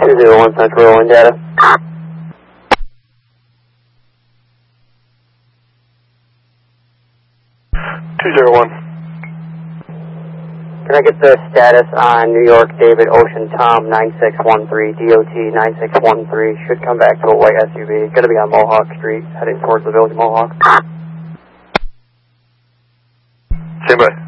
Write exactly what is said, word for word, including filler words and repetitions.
two zero one Central Rolling data. two zero one. Can I get the status on New York David Ocean Tom nine six one three, D O T nine six one three, should come back to a white S U V, going to be on Mohawk Street, heading towards the village of Mohawk. Stand by.